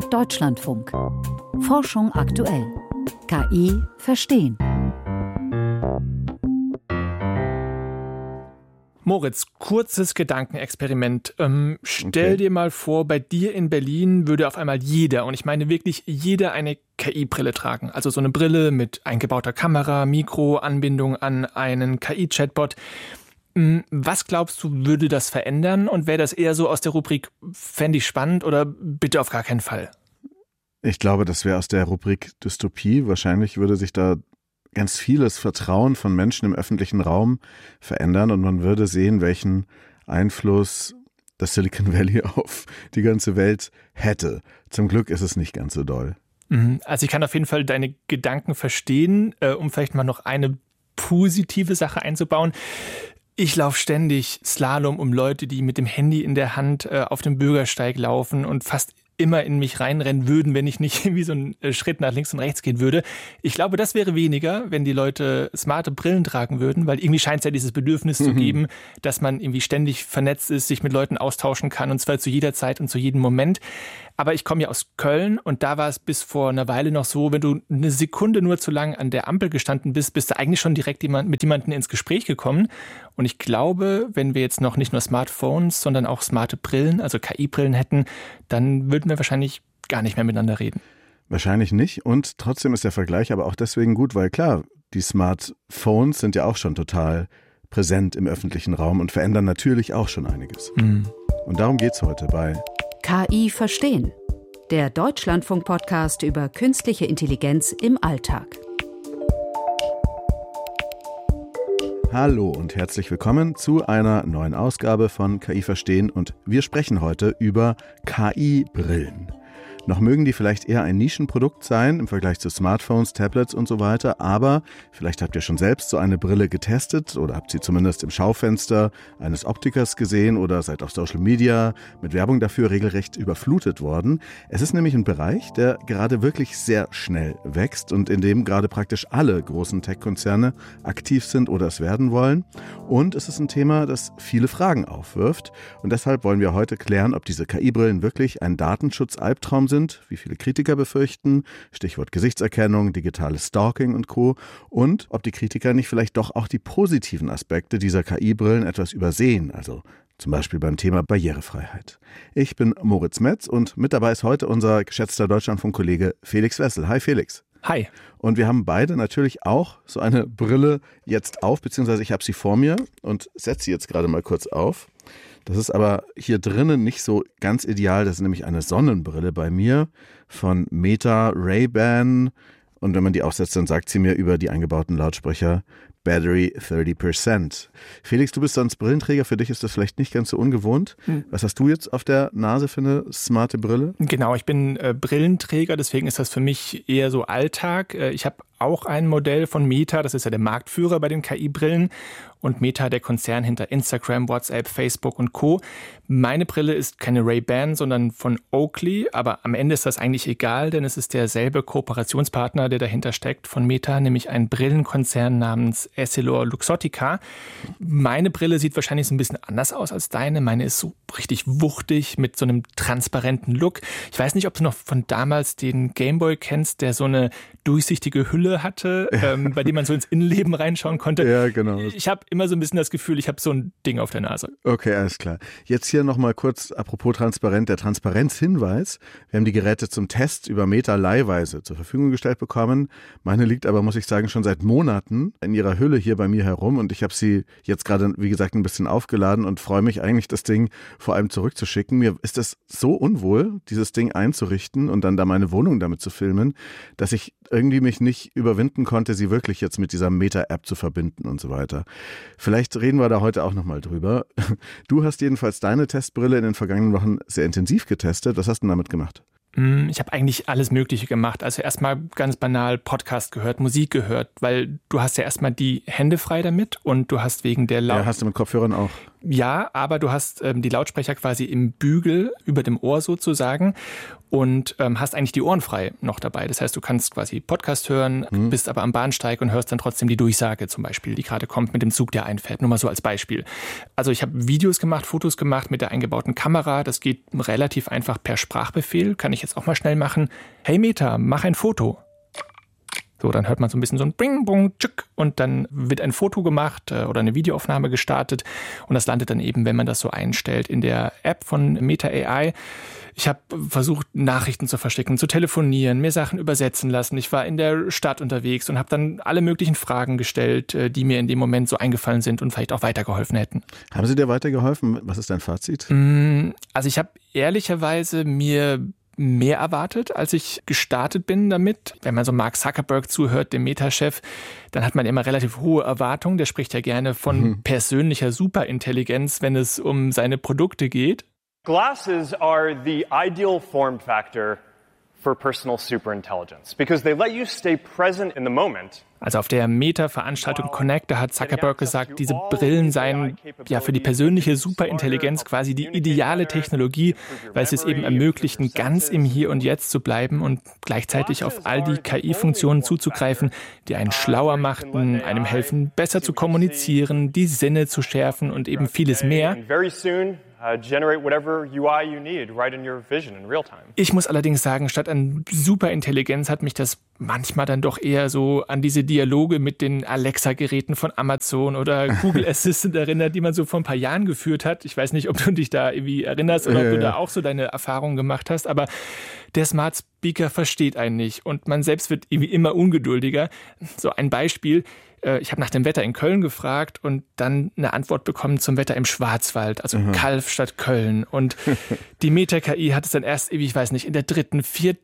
Deutschlandfunk. Forschung aktuell. KI verstehen. Moritz, kurzes Gedankenexperiment. Stell dir mal vor, bei dir in Berlin würde auf einmal jeder, und ich meine wirklich jeder, eine KI-Brille tragen. Also so eine Brille mit eingebauter Kamera, Mikro, Anbindung an einen KI-Chatbot. Was glaubst du, würde das verändern? Und wäre das eher so aus der Rubrik, fände ich spannend oder bitte auf gar keinen Fall? Ich glaube, das wäre aus der Rubrik Dystopie. Wahrscheinlich würde sich da ganz vieles Vertrauen von Menschen im öffentlichen Raum verändern und man würde sehen, welchen Einfluss das Silicon Valley auf die ganze Welt hätte. Zum Glück ist es nicht ganz so doll. Also ich kann auf jeden Fall deine Gedanken verstehen, um vielleicht mal noch eine positive Sache einzubauen. Ich laufe ständig Slalom um Leute, die mit dem Handy in der Hand auf dem Bürgersteig laufen und fast immer in mich reinrennen würden, wenn ich nicht irgendwie so einen Schritt nach links und rechts gehen würde. Ich glaube, das wäre weniger, wenn die Leute smarte Brillen tragen würden, weil irgendwie scheint es ja dieses Bedürfnis zu geben, dass man irgendwie ständig vernetzt ist, sich mit Leuten austauschen kann und zwar zu jeder Zeit und zu jedem Moment. Aber ich komme ja aus Köln und da war es bis vor einer Weile noch so, wenn du eine Sekunde nur zu lang an der Ampel gestanden bist, bist du eigentlich schon direkt mit jemandem ins Gespräch gekommen. Und ich glaube, wenn wir jetzt noch nicht nur Smartphones, sondern auch smarte Brillen, also KI-Brillen hätten, dann würden wir wahrscheinlich gar nicht mehr miteinander reden. Wahrscheinlich nicht und trotzdem ist der Vergleich aber auch deswegen gut, weil klar, die Smartphones sind ja auch schon total präsent im öffentlichen Raum und verändern natürlich auch schon einiges. Und darum geht's heute bei KI verstehen. Der Deutschlandfunk-Podcast über künstliche Intelligenz im Alltag. Hallo und herzlich willkommen zu einer neuen Ausgabe von KI verstehen und wir sprechen heute über KI-Brillen. Noch mögen die vielleicht eher ein Nischenprodukt sein im Vergleich zu Smartphones, Tablets und so weiter, aber vielleicht habt ihr schon selbst so eine Brille getestet oder habt sie zumindest im Schaufenster eines Optikers gesehen oder seid auf Social Media mit Werbung dafür regelrecht überflutet worden. Es ist nämlich ein Bereich, der gerade wirklich sehr schnell wächst und in dem gerade praktisch alle großen Tech-Konzerne aktiv sind oder es werden wollen. Und es ist ein Thema, das viele Fragen aufwirft und deshalb wollen wir heute klären, ob diese KI-Brillen wirklich ein Datenschutz-Albtraum sind, wie viele Kritiker befürchten, Stichwort Gesichtserkennung, digitales Stalking und Co. Und ob die Kritiker nicht vielleicht doch auch die positiven Aspekte dieser KI-Brillen etwas übersehen, also zum Beispiel beim Thema Barrierefreiheit. Ich bin Moritz Metz und mit dabei ist heute unser geschätzter Deutschlandfunk-Kollege Felix Wessel. Hi Felix. Hi. Und wir haben beide natürlich auch so eine Brille jetzt auf, beziehungsweise ich habe sie vor mir und setze sie jetzt gerade mal kurz auf. Das ist aber hier drinnen nicht so ganz ideal. Das ist nämlich eine Sonnenbrille bei mir von Meta Ray-Ban. Und wenn man die aufsetzt, dann sagt sie mir über die eingebauten Lautsprecher Battery 30%. Felix, du bist sonst Brillenträger. Für dich ist das vielleicht nicht ganz so ungewohnt. Was hast du jetzt auf der Nase für eine smarte Brille? Genau, ich bin Brillenträger. Deswegen ist das für mich eher so Alltag. Ich habe auch ein Modell von Meta. Das ist ja der Marktführer bei den KI-Brillen. Und Meta, der Konzern hinter Instagram, WhatsApp, Facebook und Co. Meine Brille ist keine Ray-Ban, sondern von Oakley. Aber am Ende ist das eigentlich egal, denn es ist derselbe Kooperationspartner, der dahinter steckt von Meta, nämlich ein Brillenkonzern namens EssilorLuxottica. Meine Brille sieht wahrscheinlich so ein bisschen anders aus als deine. Meine ist so richtig wuchtig mit so einem transparenten Look. Ich weiß nicht, ob du noch von damals den Gameboy kennst, der so eine durchsichtige Hülle hatte, bei dem man so ins Innenleben reinschauen konnte. Ja, genau. Ich habe immer so ein bisschen das Gefühl, ich habe so ein Ding auf der Nase. Okay, alles klar. Jetzt hier nochmal kurz, apropos transparent, der Transparenzhinweis. Wir haben die Geräte zum Test über Meta leihweise zur Verfügung gestellt bekommen. Meine liegt aber, muss ich sagen, schon seit Monaten in ihrer Hülle hier bei mir herum und ich habe sie jetzt gerade, wie gesagt, ein bisschen aufgeladen und freue mich eigentlich, das Ding vor allem zurückzuschicken. Mir ist es so unwohl, dieses Ding einzurichten und dann da meine Wohnung damit zu filmen, dass ich irgendwie mich nicht überwinden konnte, sie wirklich jetzt mit dieser Meta-App zu verbinden und so weiter. Vielleicht reden wir da heute auch nochmal drüber. Du hast jedenfalls deine Testbrille in den vergangenen Wochen sehr intensiv getestet. Was hast du denn damit gemacht? Ich habe eigentlich alles Mögliche gemacht. Also erstmal ganz banal Podcast gehört, Musik gehört, weil du hast ja erstmal die Hände frei damit und du hast wegen der Ja, hast du mit Kopfhörern auch. Ja, aber du hast die Lautsprecher quasi im Bügel über dem Ohr sozusagen und hast eigentlich die Ohren frei noch dabei. Das heißt, du kannst quasi Podcast hören, bist aber am Bahnsteig und hörst dann trotzdem die Durchsage zum Beispiel, die gerade kommt mit dem Zug, der einfährt. Nur mal so als Beispiel. Also ich habe Videos gemacht, Fotos gemacht mit der eingebauten Kamera. Das geht relativ einfach per Sprachbefehl. Kann ich jetzt auch mal schnell machen. Hey Meta, mach ein Foto. So, dann hört man so ein bisschen so ein Bing, Bong, Tschück und dann wird ein Foto gemacht oder eine Videoaufnahme gestartet und das landet dann eben, wenn man das so einstellt, in der App von Meta AI. Ich habe versucht, Nachrichten zu verschicken, zu telefonieren, mir Sachen übersetzen lassen. Ich war in der Stadt unterwegs und habe dann alle möglichen Fragen gestellt, die mir in dem Moment so eingefallen sind und vielleicht auch weitergeholfen hätten. Haben Sie dir weitergeholfen? Was ist dein Fazit? Also ich habe ehrlicherweise mir mehr erwartet, als ich gestartet bin damit. Wenn man so Mark Zuckerberg zuhört, dem Meta-Chef, dann hat man immer relativ hohe Erwartungen. Der spricht ja gerne von persönlicher Superintelligenz, wenn es um seine Produkte geht. Glasses are the ideal form factor for personal superintelligence because they let you stay present in the moment. Also auf der Meta-Veranstaltung Connect, da hat Zuckerberg gesagt, diese Brillen seien ja für die persönliche Superintelligenz quasi die ideale Technologie, weil sie es eben ermöglichen, ganz im Hier und Jetzt zu bleiben und gleichzeitig auf all die KI-Funktionen zuzugreifen, die einen schlauer machten, einem helfen, besser zu kommunizieren, die Sinne zu schärfen und eben vieles mehr. Ich muss allerdings sagen, statt an Superintelligenz hat mich das manchmal dann doch eher so an diese Dialoge mit den Alexa-Geräten von Amazon oder Google Assistant erinnert, die man so vor ein paar Jahren geführt hat. Ich weiß nicht, ob du dich da irgendwie erinnerst oder ob du da auch so deine Erfahrungen gemacht hast, aber der Smart Speaker versteht einen nicht und man selbst wird irgendwie immer ungeduldiger. So ein Beispiel. Ich habe nach dem Wetter in Köln gefragt und dann eine Antwort bekommen zum Wetter im Schwarzwald, also Calw statt Köln. Und die Meta-KI hat es dann erst, ich weiß nicht, in der 3., 4.,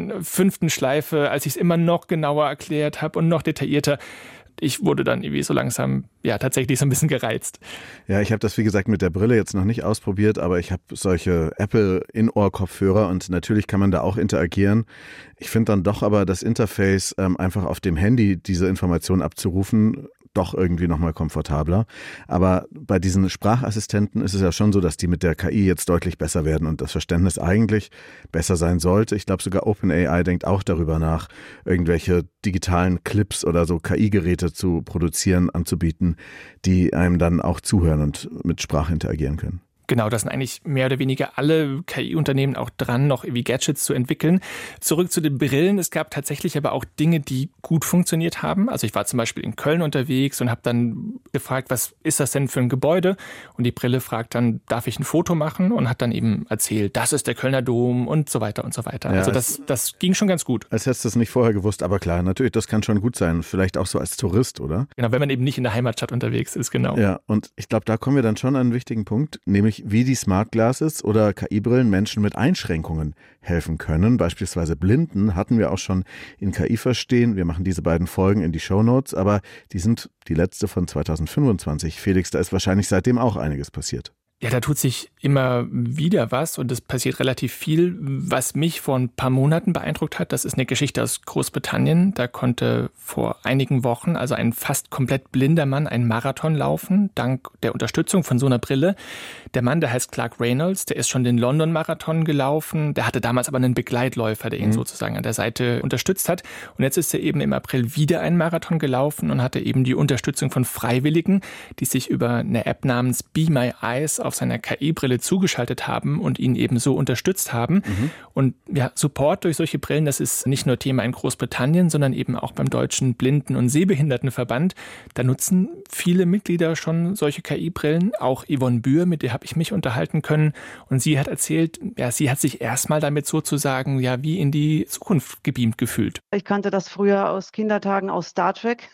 5. Schleife, als ich es immer noch genauer erklärt habe und noch detaillierter, ich wurde dann irgendwie so langsam, ja, tatsächlich so ein bisschen gereizt. Ja, ich habe das, wie gesagt, mit der Brille jetzt noch nicht ausprobiert, aber ich habe solche Apple-In-Ohr-Kopfhörer und natürlich kann man da auch interagieren. Ich finde dann doch aber das Interface, einfach auf dem Handy diese Informationen abzurufen, doch irgendwie nochmal komfortabler. Aber bei diesen Sprachassistenten ist es ja schon so, dass die mit der KI jetzt deutlich besser werden und das Verständnis eigentlich besser sein sollte. Ich glaube, sogar OpenAI denkt auch darüber nach, irgendwelche digitalen Clips oder so KI-Geräte zu produzieren, anzubieten, die einem dann auch zuhören und mit Sprache interagieren können. Genau, das sind eigentlich mehr oder weniger alle KI-Unternehmen auch dran, noch irgendwie Gadgets zu entwickeln. Zurück zu den Brillen. Es gab tatsächlich aber auch Dinge, die gut funktioniert haben. Also ich war zum Beispiel in Köln unterwegs und habe dann gefragt, was ist das denn für ein Gebäude? Und die Brille fragt dann, darf ich ein Foto machen? Und hat dann eben erzählt, das ist der Kölner Dom und so weiter und so weiter. Ja, also das ging schon ganz gut. Als hättest du es nicht vorher gewusst, aber klar, natürlich, das kann schon gut sein. Vielleicht auch so als Tourist, oder? Genau, wenn man eben nicht in der Heimatstadt unterwegs ist, genau. Ja, und ich glaube, da kommen wir dann schon an einen wichtigen Punkt, nämlich wie die Smart Glasses oder KI-Brillen Menschen mit Einschränkungen helfen können. Beispielsweise Blinden hatten wir auch schon in KI verstehen. Wir machen diese beiden Folgen in die Shownotes, aber die sind die letzte von 2025. Felix, da ist wahrscheinlich seitdem auch einiges passiert. Ja, da tut sich immer wieder was und es passiert relativ viel. Was mich vor ein paar Monaten beeindruckt hat, das ist eine Geschichte aus Großbritannien. Da konnte vor einigen Wochen also ein fast komplett blinder Mann einen Marathon laufen, dank der Unterstützung von so einer Brille. Der Mann, der heißt Clark Reynolds, der ist schon den London-Marathon gelaufen. Der hatte damals aber einen Begleitläufer, der ihn sozusagen an der Seite unterstützt hat. Und jetzt ist er eben im April wieder einen Marathon gelaufen und hatte eben die Unterstützung von Freiwilligen, die sich über eine App namens Be My Eyes auf seiner KI-Brille zugeschaltet haben und ihn eben so unterstützt haben. Und ja, Support durch solche Brillen, das ist nicht nur Thema in Großbritannien, sondern eben auch beim Deutschen Blinden- und Sehbehindertenverband. Da nutzen viele Mitglieder schon solche KI-Brillen. Auch Yvonne Bühr, mit der habe ich mich unterhalten können. Und sie hat erzählt, ja, sie hat sich erstmal damit sozusagen ja wie in die Zukunft gebeamt gefühlt. Ich kannte das früher aus Kindertagen aus Star Trek,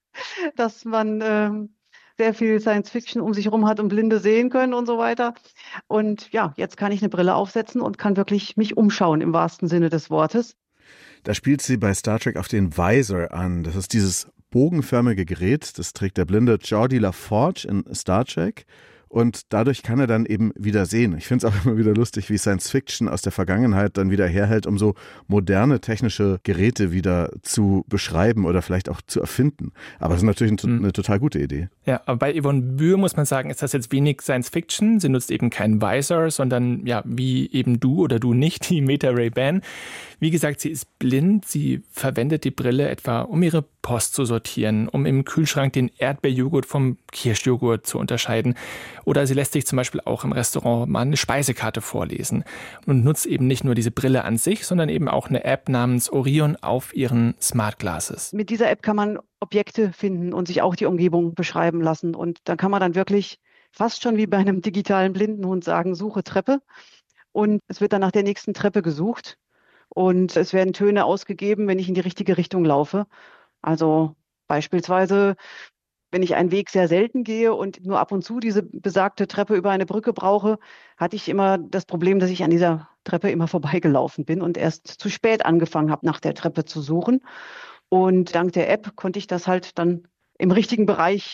dass man sehr viel Science-Fiction um sich herum hat und Blinde sehen können und so weiter. Und ja, jetzt kann ich eine Brille aufsetzen und kann wirklich mich umschauen im wahrsten Sinne des Wortes. Da spielt sie bei Star Trek auf den Visor an. Das ist dieses bogenförmige Gerät, das trägt der blinde Geordi LaForge in Star Trek. und dadurch kann er dann eben wieder sehen. Ich finde es auch immer wieder lustig, wie Science Fiction aus der Vergangenheit dann wieder herhält, um so moderne technische Geräte wieder zu beschreiben oder vielleicht auch zu erfinden. Aber es ist natürlich eine total gute Idee. Ja, aber bei Yvonne Bühr muss man sagen, ist das jetzt wenig Science Fiction. Sie nutzt eben keinen Visor, sondern ja, wie eben du oder du nicht, die Meta Ray-Ban. Wie gesagt, sie ist blind. Sie verwendet die Brille etwa, um ihre Post zu sortieren, um im Kühlschrank den Erdbeerjoghurt vom Kirschjoghurt zu unterscheiden. Oder sie lässt sich zum Beispiel auch im Restaurant mal eine Speisekarte vorlesen und nutzt eben nicht nur diese Brille an sich, sondern eben auch eine App namens Orion auf ihren Smart Glasses. Mit dieser App kann man Objekte finden und sich auch die Umgebung beschreiben lassen. Und dann kann man dann wirklich fast schon wie bei einem digitalen Blindenhund sagen, suche Treppe. Und es wird dann nach der nächsten Treppe gesucht. Und es werden Töne ausgegeben, wenn ich in die richtige Richtung laufe. Also beispielsweise, wenn ich einen Weg sehr selten gehe und nur ab und zu diese besagte Treppe über eine Brücke brauche, hatte ich immer das Problem, dass ich an dieser Treppe immer vorbeigelaufen bin und erst zu spät angefangen habe, nach der Treppe zu suchen. Und dank der App konnte ich das halt dann im richtigen Bereich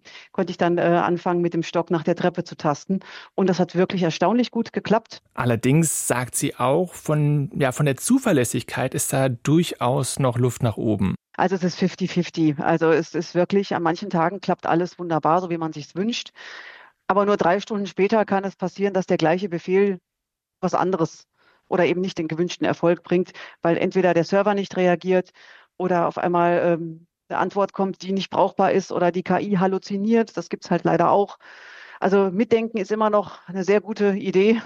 anfangen, mit dem Stock nach der Treppe zu tasten. Und das hat wirklich erstaunlich gut geklappt. Allerdings sagt sie auch, von der Zuverlässigkeit ist da durchaus noch Luft nach oben. Also es ist 50-50. Also es ist wirklich, an manchen Tagen klappt alles wunderbar, so wie man sich's wünscht. Aber nur 3 Stunden später kann es passieren, dass der gleiche Befehl was anderes oder eben nicht den gewünschten Erfolg bringt, weil entweder der Server nicht reagiert oder auf einmal eine Antwort kommt, die nicht brauchbar ist oder die KI halluziniert. Das gibt's halt leider auch. Also Mitdenken ist immer noch eine sehr gute Idee,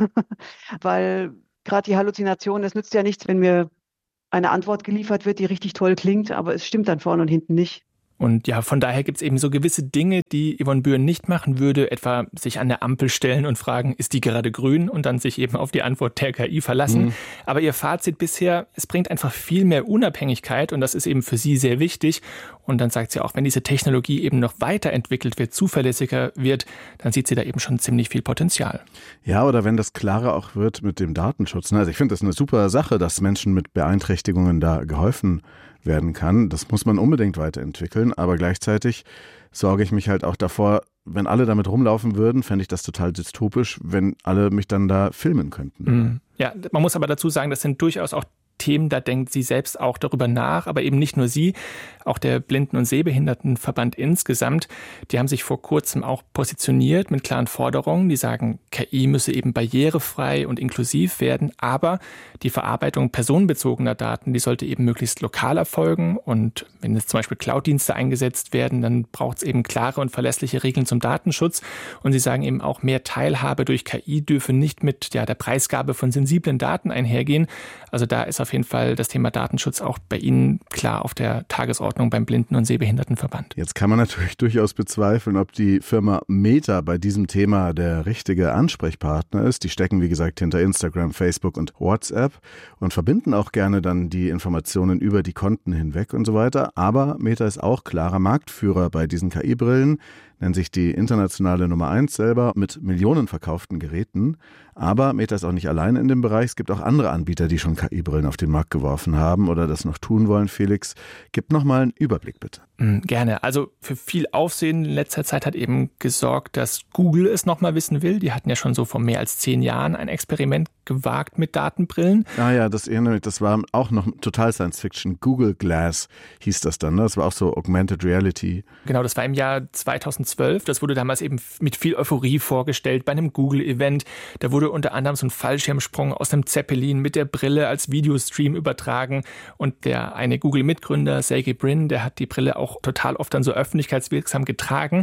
weil gerade die Halluzination, es nützt ja nichts, wenn mir eine Antwort geliefert wird, die richtig toll klingt, aber es stimmt dann vorne und hinten nicht. Und ja, von daher gibt es eben so gewisse Dinge, die Yvonne Bühr nicht machen würde, etwa sich an der Ampel stellen und fragen, ist die gerade grün, und dann sich eben auf die Antwort der KI verlassen. Aber ihr Fazit bisher, es bringt einfach viel mehr Unabhängigkeit und das ist eben für sie sehr wichtig. Und dann sagt sie auch, wenn diese Technologie eben noch weiterentwickelt wird, zuverlässiger wird, dann sieht sie da eben schon ziemlich viel Potenzial. Ja, oder wenn das klarer auch wird mit dem Datenschutz. Also ich finde das eine super Sache, dass Menschen mit Beeinträchtigungen da geholfen werden kann. Das muss man unbedingt weiterentwickeln, aber gleichzeitig sorge ich mich halt auch davor, wenn alle damit rumlaufen würden, fände ich das total dystopisch, wenn alle mich dann da filmen könnten. Ja, man muss aber dazu sagen, das sind durchaus auch Themen, da denkt sie selbst auch darüber nach, aber eben nicht nur sie, auch der Blinden- und Sehbehindertenverband insgesamt, die haben sich vor kurzem auch positioniert mit klaren Forderungen, die sagen, KI müsse eben barrierefrei und inklusiv werden, aber die Verarbeitung personenbezogener Daten, die sollte eben möglichst lokal erfolgen, und wenn jetzt zum Beispiel Cloud-Dienste eingesetzt werden, dann braucht es eben klare und verlässliche Regeln zum Datenschutz, und sie sagen eben auch, mehr Teilhabe durch KI dürfe nicht mit der Preisgabe von sensiblen Daten einhergehen. Also da ist auf jeden Fall das Thema Datenschutz auch bei Ihnen klar auf der Tagesordnung beim Blinden- und Sehbehindertenverband. Jetzt kann man natürlich durchaus bezweifeln, ob die Firma Meta bei diesem Thema der richtige Ansprechpartner ist. Die stecken, wie gesagt, hinter Instagram, Facebook und WhatsApp und verbinden auch gerne dann die Informationen über die Konten hinweg und so weiter. Aber Meta ist auch klarer Marktführer bei diesen KI-Brillen, nennt sich die internationale Nummer 1 selber mit Millionen verkauften Geräten. Aber Meta ist auch nicht allein in dem Bereich. Es gibt auch andere Anbieter, die schon KI-Brillen auf den Markt geworfen haben oder das noch tun wollen. Felix, gib noch mal einen Überblick, bitte. Gerne. Also für viel Aufsehen in letzter Zeit hat eben gesorgt, dass Google es noch mal wissen will. Die hatten ja schon so vor mehr als 10 Jahren ein Experiment gewagt mit Datenbrillen. Ah ja, das war auch noch total Science Fiction. Google Glass hieß das dann, ne? Das war auch so Augmented Reality. Genau, das war im Jahr 2012. Das wurde damals eben mit viel Euphorie vorgestellt bei einem Google-Event. Da wurde unter anderem so ein Fallschirmsprung aus einem Zeppelin mit der Brille als Videostream übertragen. Und der eine Google-Mitgründer, Sergey Brin, der hat die Brille auch total oft dann so öffentlichkeitswirksam getragen.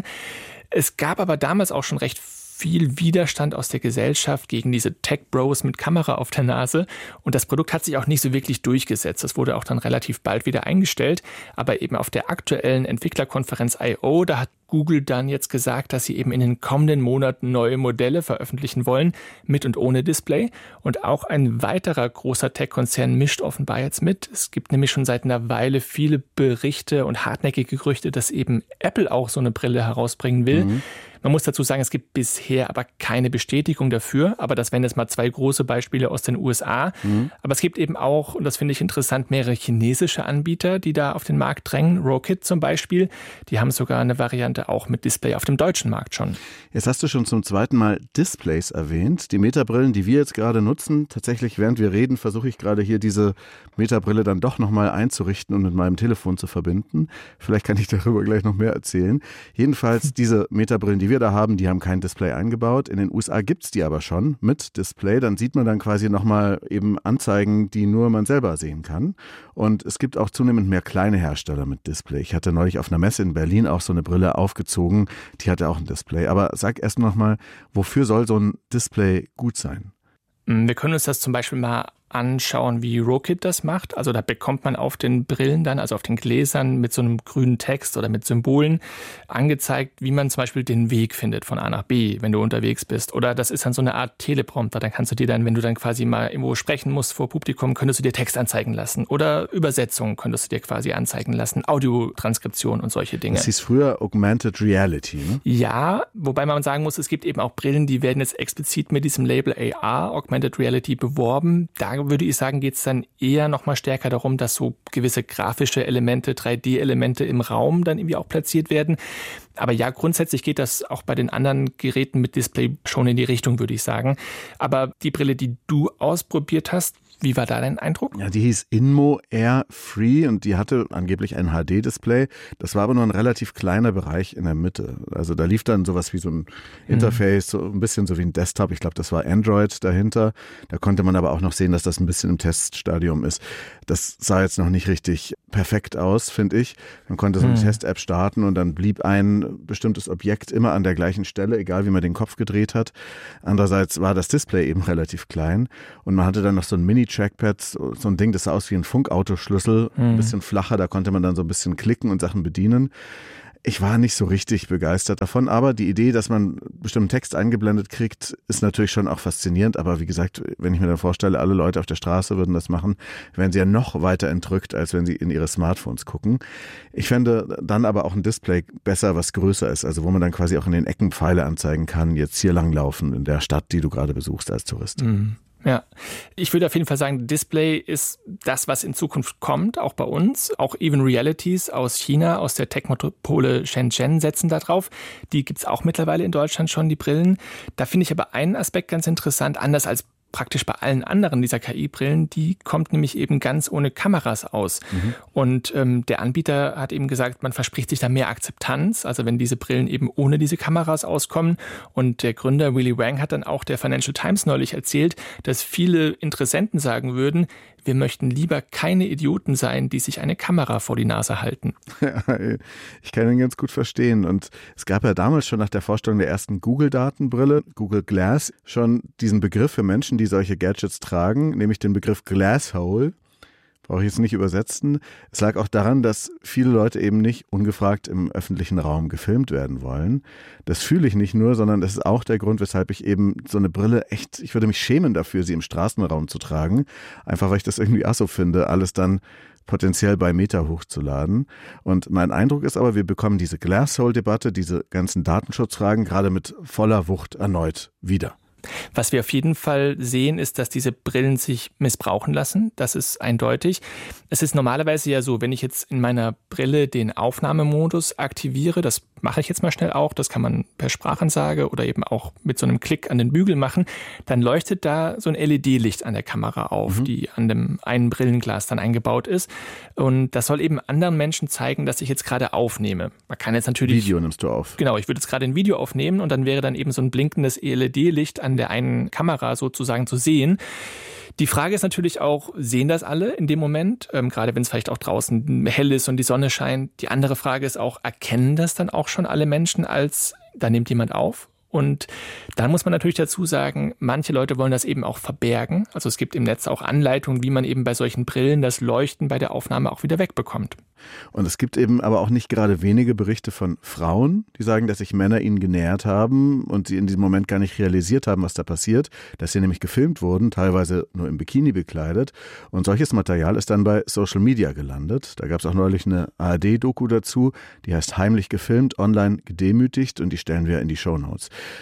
Es gab aber damals auch schon recht viel Widerstand aus der Gesellschaft gegen diese Tech-Bros mit Kamera auf der Nase. Und das Produkt hat sich auch nicht so wirklich durchgesetzt. Das wurde auch dann relativ bald wieder eingestellt. Aber eben auf der aktuellen Entwicklerkonferenz I.O., da hat Google dann jetzt gesagt, dass sie eben in den kommenden Monaten neue Modelle veröffentlichen wollen, mit und ohne Display. Und auch ein weiterer großer Tech-Konzern mischt offenbar jetzt mit. Es gibt nämlich schon seit einer Weile viele Berichte und hartnäckige Gerüchte, dass eben Apple auch so eine Brille herausbringen will. Man muss dazu sagen, es gibt bisher aber keine Bestätigung dafür. Aber das wären jetzt mal 2 große Beispiele aus den USA. Aber es gibt eben auch, und das finde ich interessant, mehrere chinesische Anbieter, die da auf den Markt drängen. Rokit zum Beispiel. Die haben sogar eine Variante Variante auch mit Display auf dem deutschen Markt schon. Jetzt hast du schon zum zweiten Mal Displays erwähnt. Die Meta-Brillen, die wir jetzt gerade nutzen, tatsächlich während wir reden, versuche ich gerade hier diese Meta-Brille dann doch nochmal einzurichten und mit meinem Telefon zu verbinden. Vielleicht kann ich darüber gleich noch mehr erzählen. Jedenfalls, diese Meta-Brillen, die wir da haben, die haben kein Display eingebaut. In den USA gibt's die aber schon mit Display. Dann sieht man dann quasi nochmal eben Anzeigen, die nur man selber sehen kann. Und es gibt auch zunehmend mehr kleine Hersteller mit Display. Ich hatte neulich auf einer Messe in Berlin auch so eine Brille aufgezogen, die hatte auch ein Display. Aber sag erst noch mal, wofür soll so ein Display gut sein? Wir können uns das zum Beispiel mal anschauen, wie Rokit das macht. Also da bekommt man auf den Brillen dann, also auf den Gläsern mit so einem grünen Text oder mit Symbolen angezeigt, wie man zum Beispiel den Weg findet von A nach B, wenn du unterwegs bist. Oder das ist dann so eine Art Teleprompter. Dann kannst du dir dann, wenn du dann quasi mal irgendwo sprechen musst vor Publikum, könntest du dir Text anzeigen lassen. Oder Übersetzungen könntest du dir quasi anzeigen lassen. Audiotranskription und solche Dinge. Das hieß früher Augmented Reality, ne? Ja, wobei man sagen muss, es gibt eben auch Brillen, die werden jetzt explizit mit diesem Label AR, Augmented Reality, beworben. Da würde ich sagen, geht es dann eher noch mal stärker darum, dass so gewisse grafische Elemente, 3D-Elemente im Raum dann irgendwie auch platziert werden. Aber ja, grundsätzlich geht das auch bei den anderen Geräten mit Display schon in die Richtung, würde ich sagen. Aber die Brille, die du ausprobiert hast, wie war da dein Eindruck? Ja, die hieß Inmo Air Free und die hatte angeblich ein HD-Display. Das war aber nur ein relativ kleiner Bereich in der Mitte. Also da lief dann sowas wie so ein Interface, so ein bisschen so wie ein Desktop. Ich glaube, das war Android dahinter. Da konnte man aber auch noch sehen, dass das ein bisschen im Teststadium ist. Das sah jetzt noch nicht richtig perfekt aus, finde ich. Man konnte so eine Test-App starten und dann blieb ein bestimmtes Objekt immer an der gleichen Stelle, egal wie man den Kopf gedreht hat. Andererseits war das Display eben relativ klein und man hatte dann noch so ein Mini-Trackpad, so ein Ding, das sah aus wie ein Funkautoschlüssel, ein bisschen flacher, da konnte man dann so ein bisschen klicken und Sachen bedienen. Ich war nicht so richtig begeistert davon, aber die Idee, dass man bestimmten Text eingeblendet kriegt, ist natürlich schon auch faszinierend. Aber wie gesagt, wenn ich mir dann vorstelle, alle Leute auf der Straße würden das machen, wären sie ja noch weiter entrückt, als wenn sie in ihre Smartphones gucken. Ich fände dann aber auch ein Display besser, was größer ist, also wo man dann quasi auch in den Ecken Pfeile anzeigen kann, jetzt hier langlaufen in der Stadt, die du gerade besuchst als Tourist. Ja, ich würde auf jeden Fall sagen, Display ist das, was in Zukunft kommt, auch bei uns. Auch Even Realities aus China, aus der Tech-Metropole Shenzhen setzen da drauf. Die gibt's auch mittlerweile in Deutschland schon, die Brillen. Da finde ich aber einen Aspekt ganz interessant, anders als praktisch bei allen anderen dieser KI-Brillen, die kommt nämlich eben ganz ohne Kameras aus. Und der Anbieter hat eben gesagt, man verspricht sich da mehr Akzeptanz, also wenn diese Brillen eben ohne diese Kameras auskommen. Und der Gründer Willy Wang hat dann auch der Financial Times neulich erzählt, dass viele Interessenten sagen würden, wir möchten lieber keine Idioten sein, die sich eine Kamera vor die Nase halten. Ja, ich kann ihn ganz gut verstehen. Und es gab ja damals schon nach der Vorstellung der ersten Google-Datenbrille, Google Glass, schon diesen Begriff für Menschen, die solche Gadgets tragen, nämlich den Begriff Glasshole. Brauche ich jetzt nicht übersetzen. Es lag auch daran, dass viele Leute eben nicht ungefragt im öffentlichen Raum gefilmt werden wollen. Das fühle ich nicht nur, sondern das ist auch der Grund, weshalb ich eben so eine Brille echt, ich würde mich schämen dafür, sie im Straßenraum zu tragen. Einfach, weil ich das irgendwie asso finde, alles dann potenziell bei Meta hochzuladen. Und mein Eindruck ist aber, wir bekommen diese Glasshole-Debatte, diese ganzen Datenschutzfragen gerade mit voller Wucht erneut wieder. Was wir auf jeden Fall sehen, ist, dass diese Brillen sich missbrauchen lassen. Das ist eindeutig. Es ist normalerweise ja so, wenn ich jetzt in meiner Brille den Aufnahmemodus aktiviere, das mache ich jetzt mal schnell auch, das kann man per Sprachansage oder eben auch mit so einem Klick an den Bügel machen, dann leuchtet da so ein LED-Licht an der Kamera auf, die an dem einen Brillenglas dann eingebaut ist. Und das soll eben anderen Menschen zeigen, dass ich jetzt gerade aufnehme. Man kann jetzt natürlich... Video nimmst du auf. Genau, ich würde jetzt gerade ein Video aufnehmen und dann wäre dann eben so ein blinkendes LED-Licht an der einen Kamera sozusagen zu sehen. Die Frage ist natürlich auch, sehen das alle in dem Moment? Gerade wenn es vielleicht auch draußen hell ist und die Sonne scheint. Die andere Frage ist auch, erkennen das dann auch schon alle Menschen als, da nimmt jemand auf? Und dann muss man natürlich dazu sagen, manche Leute wollen das eben auch verbergen. Also es gibt im Netz auch Anleitungen, wie man eben bei solchen Brillen das Leuchten bei der Aufnahme auch wieder wegbekommt. Und es gibt eben aber auch nicht gerade wenige Berichte von Frauen, die sagen, dass sich Männer ihnen genähert haben und sie in diesem Moment gar nicht realisiert haben, was da passiert, dass sie nämlich gefilmt wurden, teilweise nur im Bikini bekleidet. Und solches Material ist dann bei Social Media gelandet. Da gab es auch neulich eine ARD-Doku dazu, die heißt Heimlich gefilmt, online gedemütigt und die stellen wir in die Shownotes.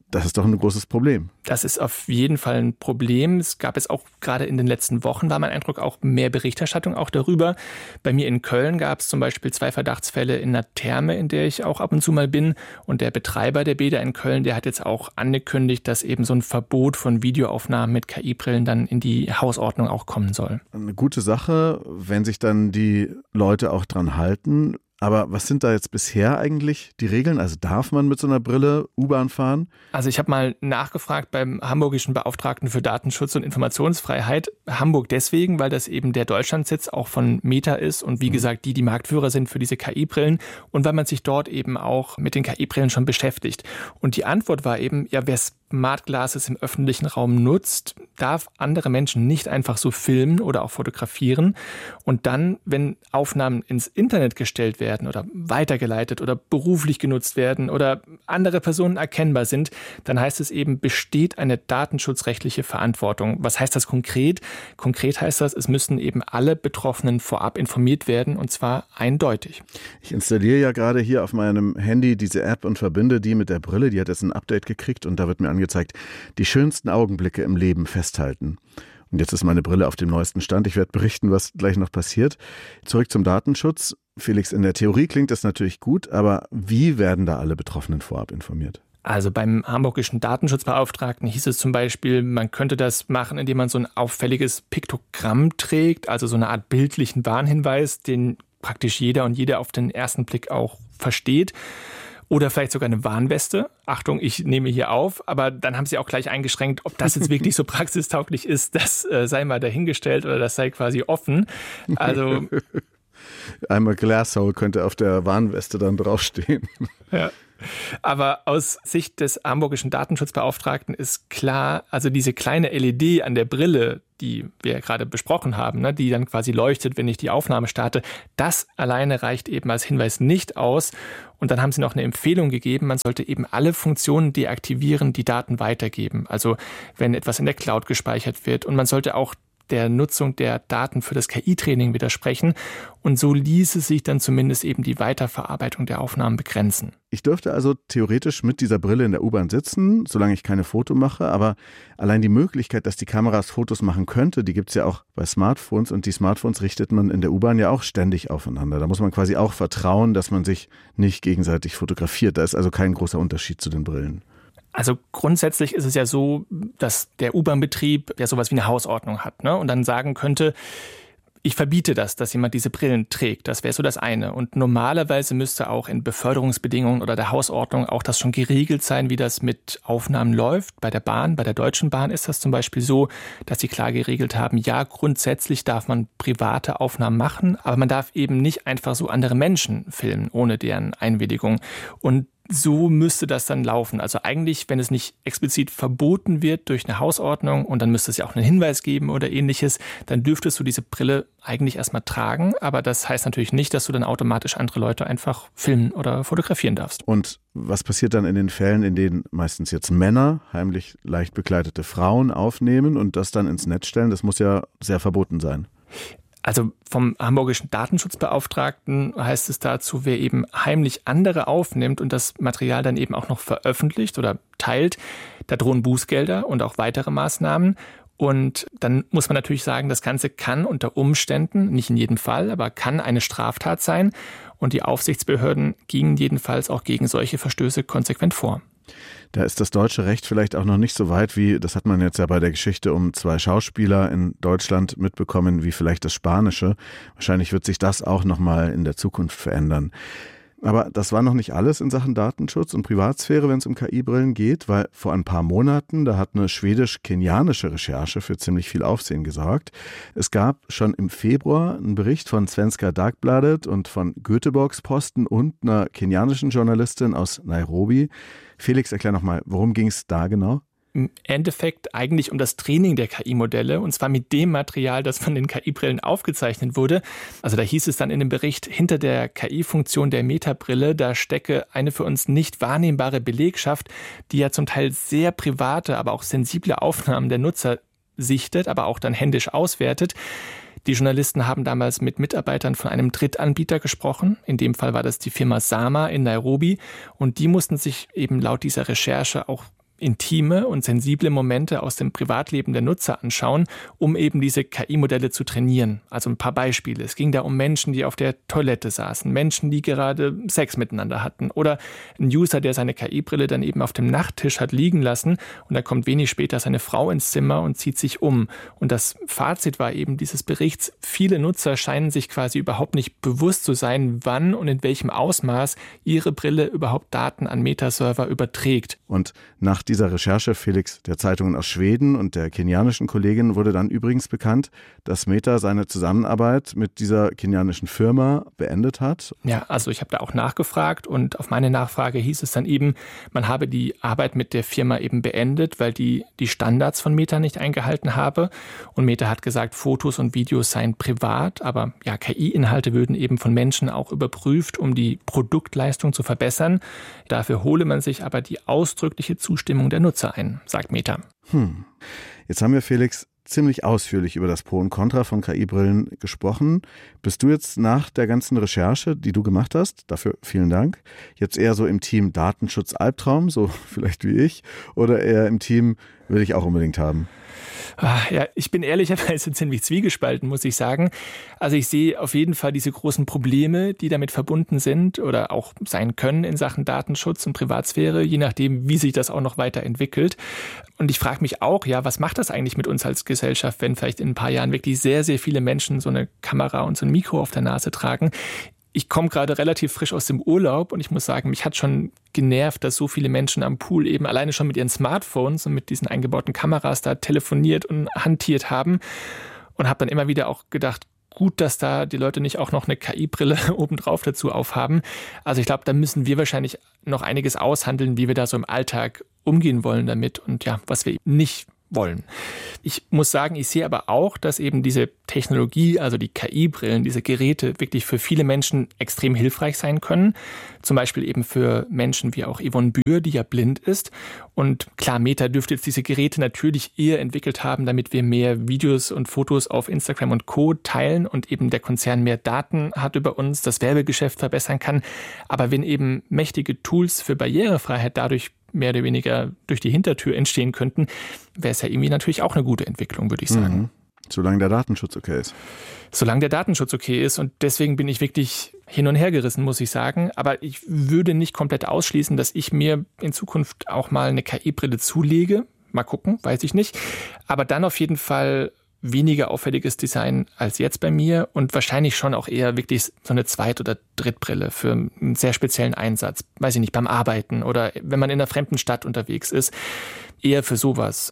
Das ist doch ein großes Problem. Das ist auf jeden Fall ein Problem. Es gab jetzt auch gerade in den letzten Wochen, war mein Eindruck, auch mehr Berichterstattung auch darüber. Bei mir in Köln gab es zum Beispiel 2 Verdachtsfälle in einer Therme, in der ich auch ab und zu mal bin. Und der Betreiber der Bäder in Köln, der hat jetzt auch angekündigt, dass eben so ein Verbot von Videoaufnahmen mit KI-Brillen dann in die Hausordnung auch kommen soll. Eine gute Sache, wenn sich dann die Leute auch dran halten. Aber was sind da jetzt bisher eigentlich die Regeln? Also darf man mit so einer Brille U-Bahn fahren? Also ich habe mal nachgefragt beim hamburgischen Beauftragten für Datenschutz und Informationsfreiheit. Hamburg deswegen, weil das eben der Deutschlandsitz auch von Meta ist und wie gesagt, die Marktführer sind für diese KI-Brillen und weil man sich dort eben auch mit den KI-Brillen schon beschäftigt. Und die Antwort war eben, ja, wer Smart Glasses im öffentlichen Raum nutzt, darf andere Menschen nicht einfach so filmen oder auch fotografieren. Und dann, wenn Aufnahmen ins Internet gestellt werden oder weitergeleitet oder beruflich genutzt werden oder andere Personen erkennbar sind, dann heißt es eben, besteht eine datenschutzrechtliche Verantwortung. Was heißt das konkret? Konkret heißt das, es müssen eben alle Betroffenen vorab informiert werden und zwar eindeutig. Ich installiere ja gerade hier auf meinem Handy diese App und verbinde die mit der Brille. Die hat jetzt ein Update gekriegt und da wird mir angezeigt, die schönsten Augenblicke im Leben festhalten. Und jetzt ist meine Brille auf dem neuesten Stand. Ich werde berichten, was gleich noch passiert. Zurück zum Datenschutz. Felix, in der Theorie klingt das natürlich gut, aber wie werden da alle Betroffenen vorab informiert? Also beim hamburgischen Datenschutzbeauftragten hieß es zum Beispiel, man könnte das machen, indem man so ein auffälliges Piktogramm trägt, also so eine Art bildlichen Warnhinweis, den praktisch jeder und jede auf den ersten Blick auch versteht. Oder vielleicht sogar eine Warnweste. Achtung, ich nehme hier auf. Aber dann haben sie auch gleich eingeschränkt, ob das jetzt wirklich so praxistauglich ist, das sei mal dahingestellt oder das sei quasi offen. Also einmal Glasshole könnte auf der Warnweste dann draufstehen. Ja. Aber aus Sicht des hamburgischen Datenschutzbeauftragten ist klar, also diese kleine LED an der Brille, die wir ja gerade besprochen haben, ne, die dann quasi leuchtet, wenn ich die Aufnahme starte, das alleine reicht eben als Hinweis nicht aus. Und dann haben sie noch eine Empfehlung gegeben, man sollte eben alle Funktionen deaktivieren, die Daten weitergeben. Also wenn etwas in der Cloud gespeichert wird und man sollte auch der Nutzung der Daten für das KI-Training widersprechen. Und so ließe sich dann zumindest eben die Weiterverarbeitung der Aufnahmen begrenzen. Ich dürfte also theoretisch mit dieser Brille in der U-Bahn sitzen, solange ich keine Foto mache. Aber allein die Möglichkeit, dass die Kameras Fotos machen könnte, die gibt es ja auch bei Smartphones. Und die Smartphones richtet man in der U-Bahn ja auch ständig aufeinander. Da muss man quasi auch vertrauen, dass man sich nicht gegenseitig fotografiert. Da ist also kein großer Unterschied zu den Brillen. Also grundsätzlich ist es ja so, dass der U-Bahn-Betrieb ja sowas wie eine Hausordnung hat, ne? Und dann sagen könnte, ich verbiete das, dass jemand diese Brillen trägt. Das wäre so das eine. Und normalerweise müsste auch in Beförderungsbedingungen oder der Hausordnung auch das schon geregelt sein, wie das mit Aufnahmen läuft. Bei der Bahn, bei der Deutschen Bahn ist das zum Beispiel so, dass sie klar geregelt haben, ja, grundsätzlich darf man private Aufnahmen machen, aber man darf eben nicht einfach so andere Menschen filmen, ohne deren Einwilligung. Und so müsste das dann laufen. Also eigentlich, wenn es nicht explizit verboten wird durch eine Hausordnung und dann müsste es ja auch einen Hinweis geben oder ähnliches, dann dürftest du diese Brille eigentlich erstmal tragen. Aber das heißt natürlich nicht, dass du dann automatisch andere Leute einfach filmen oder fotografieren darfst. Und was passiert dann in den Fällen, in denen meistens jetzt Männer heimlich leicht bekleidete Frauen aufnehmen und das dann ins Netz stellen? Das muss ja sehr verboten sein. Also vom hamburgischen Datenschutzbeauftragten heißt es dazu, wer eben heimlich andere aufnimmt und das Material dann eben auch noch veröffentlicht oder teilt, da drohen Bußgelder und auch weitere Maßnahmen. Und dann muss man natürlich sagen, das Ganze kann unter Umständen, nicht in jedem Fall, aber kann eine Straftat sein. Und die Aufsichtsbehörden gingen jedenfalls auch gegen solche Verstöße konsequent vor. Da ist das deutsche Recht vielleicht auch noch nicht so weit, wie, das hat man jetzt ja bei der Geschichte um 2 Schauspieler in Deutschland mitbekommen, wie vielleicht das Spanische. Wahrscheinlich wird sich das auch nochmal in der Zukunft verändern. Aber das war noch nicht alles in Sachen Datenschutz und Privatsphäre, wenn es um KI-Brillen geht, weil vor ein paar Monaten, da hat eine schwedisch-kenianische Recherche für ziemlich viel Aufsehen gesorgt. Es gab schon im Februar einen Bericht von Svenska Dagbladet und von Göteborgs-Posten und einer kenianischen Journalistin aus Nairobi. Felix, erklär nochmal, worum ging es da genau? Im Endeffekt eigentlich um das Training der KI-Modelle und zwar mit dem Material, das von den KI-Brillen aufgezeichnet wurde. Also da hieß es dann in dem Bericht, hinter der KI-Funktion der Meta-Brille, da stecke eine für uns nicht wahrnehmbare Belegschaft, die ja zum Teil sehr private, aber auch sensible Aufnahmen der Nutzer sichtet, aber auch dann händisch auswertet. Die Journalisten haben damals mit Mitarbeitern von einem Drittanbieter gesprochen. In dem Fall war das die Firma Sama in Nairobi. Und die mussten sich eben laut dieser Recherche auch intime und sensible Momente aus dem Privatleben der Nutzer anschauen, um eben diese KI-Modelle zu trainieren. Also ein paar Beispiele. Es ging da um Menschen, die auf der Toilette saßen, Menschen, die gerade Sex miteinander hatten oder ein User, der seine KI-Brille dann eben auf dem Nachttisch hat liegen lassen und da kommt wenig später seine Frau ins Zimmer und zieht sich um. Und das Fazit war eben dieses Berichts, viele Nutzer scheinen sich quasi überhaupt nicht bewusst zu sein, wann und in welchem Ausmaß ihre Brille überhaupt Daten an Meta-Server überträgt. Und nach dieser Recherche, Felix, der Zeitungen aus Schweden und der kenianischen Kollegin wurde dann übrigens bekannt, dass Meta seine Zusammenarbeit mit dieser kenianischen Firma beendet hat. Ja, also ich habe da auch nachgefragt und auf meine Nachfrage hieß es dann eben, man habe die Arbeit mit der Firma eben beendet, weil die Standards von Meta nicht eingehalten habe. Und Meta hat gesagt, Fotos und Videos seien privat, aber ja, KI-Inhalte würden eben von Menschen auch überprüft, um die Produktleistung zu verbessern. Dafür hole man sich aber die ausdrückliche Zustimmung der Nutzer ein, sagt Meta. Jetzt haben wir, Felix, ziemlich ausführlich über das Pro und Contra von KI-Brillen gesprochen. Bist du jetzt nach der ganzen Recherche, die du gemacht hast, dafür vielen Dank, jetzt eher so im Team Datenschutz-Albtraum, so vielleicht wie ich, oder eher im Team will ich auch unbedingt haben? Ja, ich bin ehrlicherweise ziemlich zwiegespalten, muss ich sagen. Also ich sehe auf jeden Fall diese großen Probleme, die damit verbunden sind oder auch sein können in Sachen Datenschutz und Privatsphäre, je nachdem, wie sich das auch noch weiterentwickelt. Und ich frage mich auch, ja, was macht das eigentlich mit uns als Gesellschaft, wenn vielleicht in ein paar Jahren wirklich sehr, sehr viele Menschen so eine Kamera und so ein Mikro auf der Nase tragen? Ich komme gerade relativ frisch aus dem Urlaub und ich muss sagen, mich hat schon genervt, dass so viele Menschen am Pool eben alleine schon mit ihren Smartphones und mit diesen eingebauten Kameras da telefoniert und hantiert haben und habe dann immer wieder auch gedacht, gut, dass da die Leute nicht auch noch eine KI-Brille obendrauf dazu aufhaben. Also ich glaube, da müssen wir wahrscheinlich noch einiges aushandeln, wie wir da so im Alltag umgehen wollen damit und ja, was wir nicht wollen. Ich muss sagen, ich sehe aber auch, dass eben diese Technologie, also die KI-Brillen, diese Geräte wirklich für viele Menschen extrem hilfreich sein können. Zum Beispiel eben für Menschen wie auch Yvonne Bühr, die ja blind ist. Und klar, Meta dürfte jetzt diese Geräte natürlich eher entwickelt haben, damit wir mehr Videos und Fotos auf Instagram und Co. teilen und eben der Konzern mehr Daten hat über uns, das Werbegeschäft verbessern kann. Aber wenn eben mächtige Tools für Barrierefreiheit dadurch mehr oder weniger durch die Hintertür entstehen könnten, wäre es ja irgendwie natürlich auch eine gute Entwicklung, würde ich sagen. Solange der Datenschutz okay ist. Solange der Datenschutz okay ist und deswegen bin ich wirklich hin und her gerissen, muss ich sagen. Aber ich würde nicht komplett ausschließen, dass ich mir in Zukunft auch mal eine KI-Brille zulege. Mal gucken, weiß ich nicht. Aber dann auf jeden Fall weniger auffälliges Design als jetzt bei mir und wahrscheinlich schon auch eher wirklich so eine Zweit- oder Drittbrille für einen sehr speziellen Einsatz. Weiß ich nicht, beim Arbeiten oder wenn man in einer fremden Stadt unterwegs ist. Eher für sowas.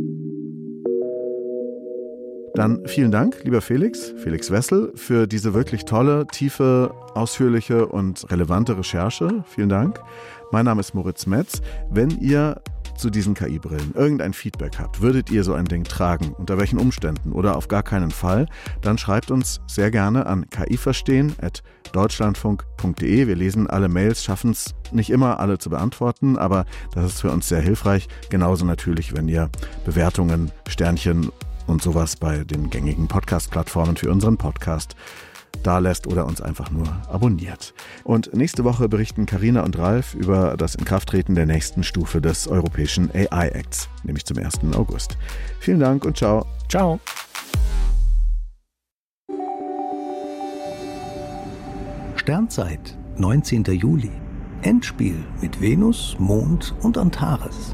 Dann vielen Dank, lieber Felix Wessel, für diese wirklich tolle, tiefe, ausführliche und relevante Recherche. Vielen Dank. Mein Name ist Moritz Metz. Wenn ihr zu diesen KI-Brillen irgendein Feedback habt, würdet ihr so ein Ding tragen, unter welchen Umständen oder auf gar keinen Fall, dann schreibt uns sehr gerne an kiverstehen@deutschlandfunk.de. Wir lesen alle Mails, schaffen es nicht immer, alle zu beantworten, aber das ist für uns sehr hilfreich. Genauso natürlich, wenn ihr Bewertungen, Sternchen und sowas bei den gängigen Podcast-Plattformen für unseren Podcast da lässt oder uns einfach nur abonniert. Und nächste Woche berichten Carina und Ralf über das Inkrafttreten der nächsten Stufe des Europäischen AI-Acts, nämlich zum 1. August. Vielen Dank und ciao. Ciao. Sternzeit, 19. Juli. Endspiel mit Venus, Mond und Antares.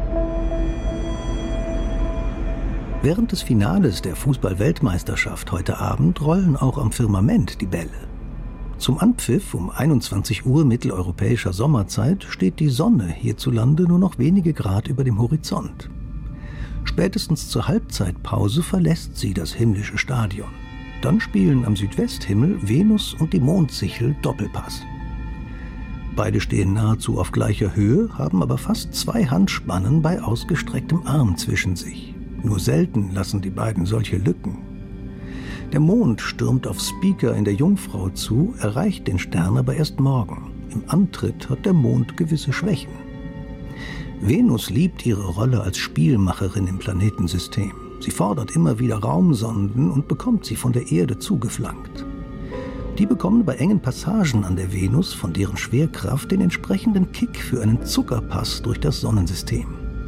Während des Finales der Fußball-Weltmeisterschaft heute Abend rollen auch am Firmament die Bälle. Zum Anpfiff um 21 Uhr mitteleuropäischer Sommerzeit steht die Sonne hierzulande nur noch wenige Grad über dem Horizont. Spätestens zur Halbzeitpause verlässt sie das himmlische Stadion. Dann spielen am Südwesthimmel Venus und die Mondsichel Doppelpass. Beide stehen nahezu auf gleicher Höhe, haben aber fast 2 Handspannen bei ausgestrecktem Arm zwischen sich. Nur selten lassen die beiden solche Lücken. Der Mond stürmt auf Speaker in der Jungfrau zu, erreicht den Stern aber erst morgen. Im Antritt hat der Mond gewisse Schwächen. Venus liebt ihre Rolle als Spielmacherin im Planetensystem. Sie fordert immer wieder Raumsonden und bekommt sie von der Erde zugeflankt. Die bekommen bei engen Passagen an der Venus von deren Schwerkraft den entsprechenden Kick für einen Zuckerpass durch das Sonnensystem.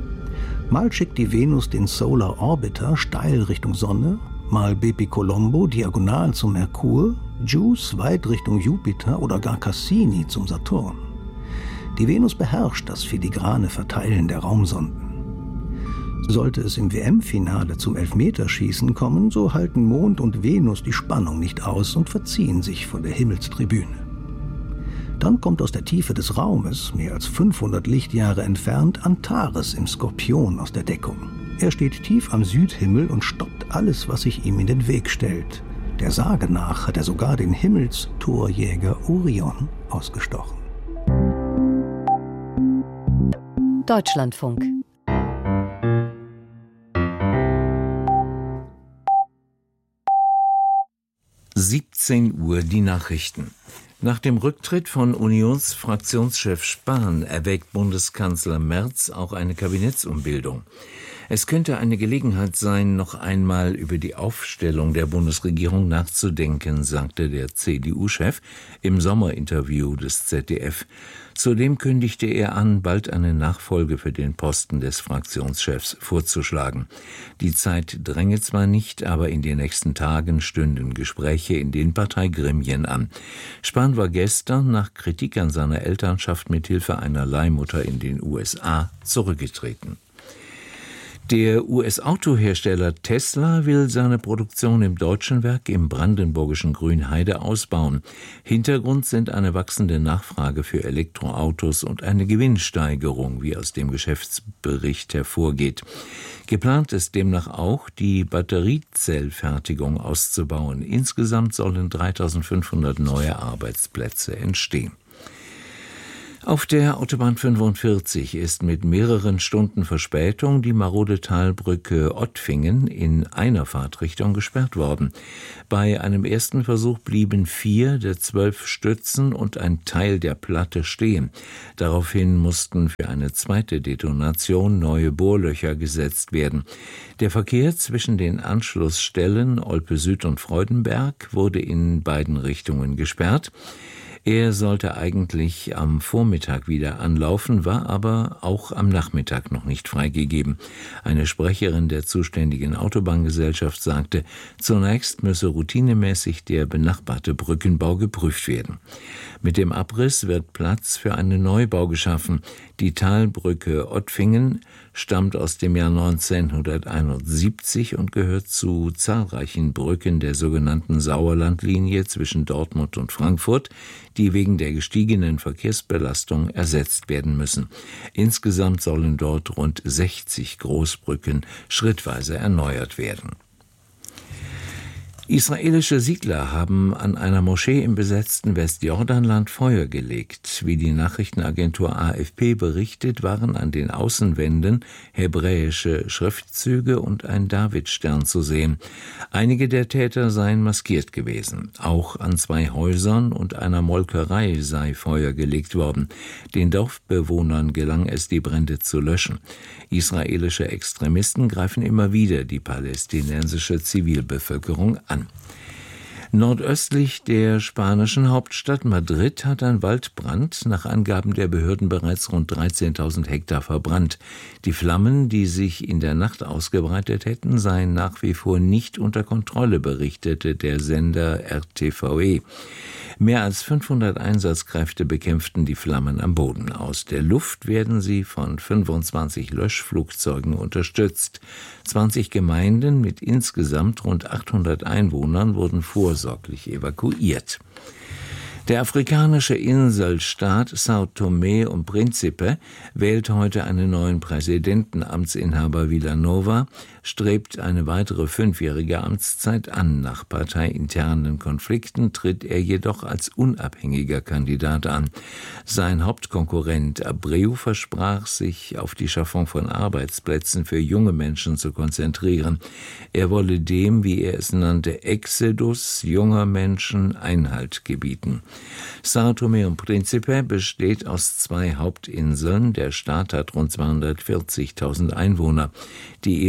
Mal schickt die Venus den Solar Orbiter steil Richtung Sonne, mal Bepicolombo diagonal zum Merkur, JUICE weit Richtung Jupiter oder gar Cassini zum Saturn. Die Venus beherrscht das filigrane Verteilen der Raumsonden. Sollte es im WM-Finale zum Elfmeterschießen kommen, so halten Mond und Venus die Spannung nicht aus und verziehen sich von der Himmelstribüne. Dann kommt aus der Tiefe des Raumes, mehr als 500 Lichtjahre entfernt, Antares im Skorpion aus der Deckung. Er steht tief am Südhimmel und stoppt alles, was sich ihm in den Weg stellt. Der Sage nach hat er sogar den Himmelstorjäger Orion ausgestochen. Deutschlandfunk. Uhr die Nachrichten. Nach dem Rücktritt von Unionsfraktionschef Spahn erwägt Bundeskanzler Merz auch eine Kabinettsumbildung. Es könnte eine Gelegenheit sein, noch einmal über die Aufstellung der Bundesregierung nachzudenken, sagte der CDU-Chef im Sommerinterview des ZDF. Zudem kündigte er an, bald eine Nachfolge für den Posten des Fraktionschefs vorzuschlagen. Die Zeit dränge zwar nicht, aber in den nächsten Tagen stünden Gespräche in den Parteigremien an. Spahn war gestern nach Kritik an seiner Elternschaft mit Hilfe einer Leihmutter in den USA zurückgetreten. Der US-Autohersteller Tesla will seine Produktion im deutschen Werk im brandenburgischen Grünheide ausbauen. Hintergrund sind eine wachsende Nachfrage für Elektroautos und eine Gewinnsteigerung, wie aus dem Geschäftsbericht hervorgeht. Geplant ist demnach auch, die Batteriezellfertigung auszubauen. Insgesamt sollen 3.500 neue Arbeitsplätze entstehen. Auf der Autobahn 45 ist mit mehreren Stunden Verspätung die marode Talbrücke Ottfingen in einer Fahrtrichtung gesperrt worden. Bei einem ersten Versuch blieben 4 der 12 Stützen und ein Teil der Platte stehen. Daraufhin mussten für eine zweite Detonation neue Bohrlöcher gesetzt werden. Der Verkehr zwischen den Anschlussstellen Olpe Süd und Freudenberg wurde in beiden Richtungen gesperrt. Er sollte eigentlich am Vormittag wieder anlaufen, war aber auch am Nachmittag noch nicht freigegeben. Eine Sprecherin der zuständigen Autobahngesellschaft sagte, zunächst müsse routinemäßig der benachbarte Brückenbau geprüft werden. Mit dem Abriss wird Platz für einen Neubau geschaffen. Die Talbrücke Ottfingen stammt aus dem Jahr 1971 und gehört zu zahlreichen Brücken der sogenannten Sauerlandlinie zwischen Dortmund und Frankfurt, die wegen der gestiegenen Verkehrsbelastung ersetzt werden müssen. Insgesamt sollen dort rund 60 Großbrücken schrittweise erneuert werden. Israelische Siedler haben an einer Moschee im besetzten Westjordanland Feuer gelegt. Wie die Nachrichtenagentur AFP berichtet, waren an den Außenwänden hebräische Schriftzüge und ein Davidstern zu sehen. Einige der Täter seien maskiert gewesen. Auch an 2 Häusern und einer Molkerei sei Feuer gelegt worden. Den Dorfbewohnern gelang es, die Brände zu löschen. Israelische Extremisten greifen immer wieder die palästinensische Zivilbevölkerung an. Nordöstlich der spanischen Hauptstadt Madrid hat ein Waldbrand nach Angaben der Behörden bereits rund 13.000 Hektar verbrannt. Die Flammen, die sich in der Nacht ausgebreitet hätten, seien nach wie vor nicht unter Kontrolle, berichtete der Sender RTVE. Mehr als 500 Einsatzkräfte bekämpften die Flammen am Boden. Aus der Luft werden sie von 25 Löschflugzeugen unterstützt. 20 Gemeinden mit insgesamt rund 800 Einwohnern wurden vorsorglich evakuiert. Der afrikanische Inselstaat São Tomé und Príncipe wählt heute einen neuen Präsidenten. Amtsinhaber Villanova strebt eine weitere 5-jährige Amtszeit an. Nach parteiinternen Konflikten tritt er jedoch als unabhängiger Kandidat an. Sein Hauptkonkurrent Abreu versprach, sich auf die Schaffung von Arbeitsplätzen für junge Menschen zu konzentrieren. Er wolle dem, wie er es nannte, Exodus junger Menschen Einhalt gebieten. São Tomé und Príncipe besteht aus 2 Hauptinseln. Der Staat hat rund 240.000 Einwohner. Die ehemalige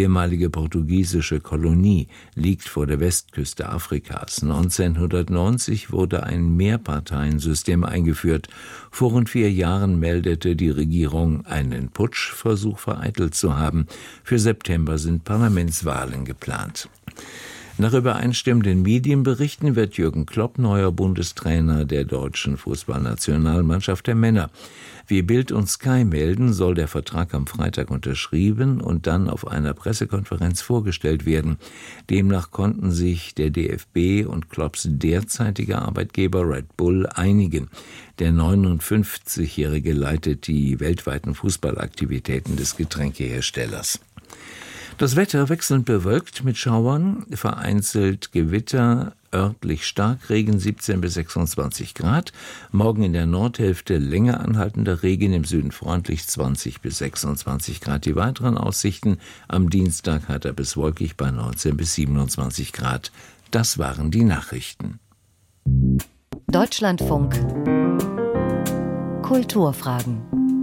ehemalige portugiesische Kolonie, liegt vor der Westküste Afrikas. 1990 wurde ein Mehrparteiensystem eingeführt. Vor rund 4 Jahren meldete die Regierung, einen Putschversuch vereitelt zu haben. Für September sind Parlamentswahlen geplant. Nach übereinstimmenden Medienberichten wird Jürgen Klopp neuer Bundestrainer der deutschen Fußballnationalmannschaft der Männer. Wie Bild und Sky melden, soll der Vertrag am Freitag unterschrieben und dann auf einer Pressekonferenz vorgestellt werden. Demnach konnten sich der DFB und Klopps derzeitiger Arbeitgeber Red Bull einigen. Der 59-Jährige leitet die weltweiten Fußballaktivitäten des Getränkeherstellers. Das Wetter wechselnd bewölkt mit Schauern, vereinzelt Gewitter, örtlich Starkregen 17 bis 26 Grad. Morgen in der Nordhälfte länger anhaltender Regen, im Süden freundlich 20 bis 26 Grad. Die weiteren Aussichten am Dienstag heiter bis wolkig bei 19 bis 27 Grad. Das waren die Nachrichten. Deutschlandfunk. Kulturfragen.